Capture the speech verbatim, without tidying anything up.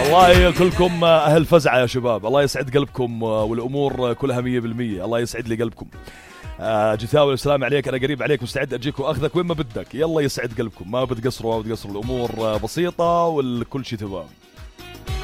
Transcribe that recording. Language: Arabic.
والله كلكم أهل فزعة يا شباب، الله يسعد قلبكم والأمور كلها مية بالمية. الله يسعد لي قلبكم. جثاوي السلام عليك، أنا قريب عليك مستعد أجيك وأخذك وين ما بدك. يلا يسعد قلبكم، ما بتقصروا ما بتقصروا، الأمور بسيطة والكل شيء تمام.